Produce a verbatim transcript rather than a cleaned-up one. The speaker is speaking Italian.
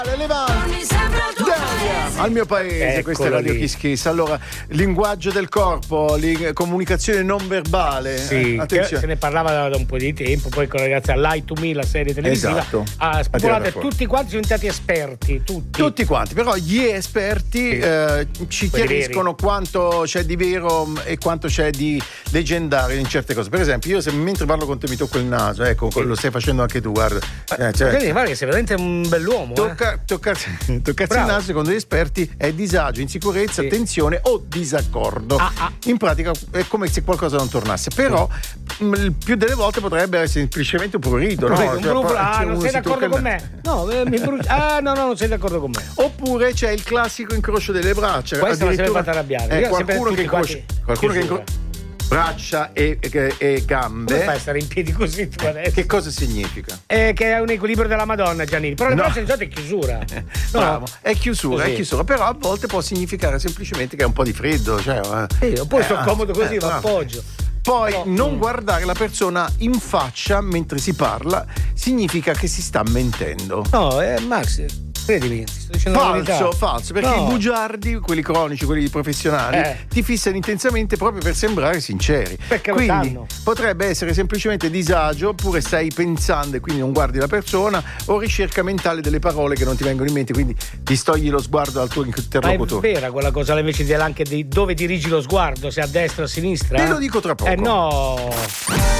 Al mio paese, Eccolo questa è Radio lì. Kiss Kiss. Allora, linguaggio del corpo, li- comunicazione non verbale. Sì, Eh, che attenzione. se ne parlava da, da un po' di tempo, poi con la ragazza Lie to Me, la serie televisiva, Esatto. ha spopolato e fuori. tutti quanti sono diventati esperti, tutti. Tutti quanti, però gli esperti Sì. eh, ci Quelli chiariscono quanto c'è di vero mh, e quanto c'è di leggendario in certe cose. Per esempio, io se mentre parlo con te mi tocco il naso, ecco, Sì. lo stai facendo anche tu, guarda. Eh, cioè, Quindi guarda che sei veramente un bell'uomo. tocca, toccarsi, toccarsi il Bravo. naso, secondo gli esperti, è disagio, insicurezza, Sì. tensione o disaccordo. Ah, ah. In pratica è come se qualcosa non tornasse, però mh, il più delle volte potrebbe essere semplicemente un prurito, no? Un Cioè, brufolo, poi- ah, cioè, non uno sei si d'accordo tocca con il me? No, eh, mi brucia. Ah, no, no, non sei d'accordo con me. Oppure c'è il classico incrocio delle braccia. Questo mi ha sempre Addirittura- fatto arrabbiare. eh, Io sempre qualcuno che tutti incrocia, quanti- qualcuno che chiusura. incrocia braccia e, e- e gambe. Come fai a stare in piedi così tu adesso? Che cosa significa? Eh, che è un equilibrio della Madonna, Giannini. Però le No. braccia di solito è chiusura. No. Bravo, è chiusura, Così. è chiusura, però a volte può significare semplicemente che è un po' di freddo, cioè, eh. Sì, oppure Eh, sto comodo così, eh, ma bravo. appoggio. Poi Però, non mm. guardare la persona in faccia mentre si parla significa che si sta mentendo. No, eh, Max, credimi, ti sto dicendo la verità. Falso, falso, perché No. i bugiardi, quelli cronici, quelli professionali, Eh. ti fissano intensamente proprio per sembrare sinceri. Perché lo quindi sanno. potrebbe essere semplicemente disagio, oppure stai pensando e quindi non guardi la persona, o ricerca mentale delle parole che non ti vengono in mente, quindi distogli lo sguardo dal tuo Ma è interlocutore. vera quella cosa, lei invece di anche di dove dirigi lo sguardo, se a destra o a sinistra? Te lo dico tra poco. Eh no.